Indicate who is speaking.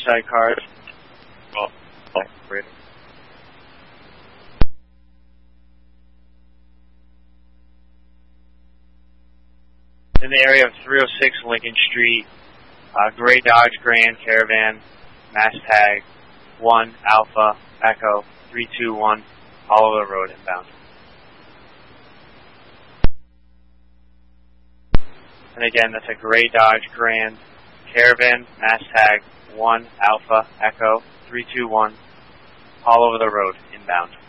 Speaker 1: side cars. Well, operator. In the area of 306 Lincoln Street, gray Dodge Grand Caravan, mass tag 1 Alpha Echo 321, Hollow Road inbound. And again, that's a gray Dodge Grand Caravan, mass tag 1 Alpha Echo 321, all over the road inbound.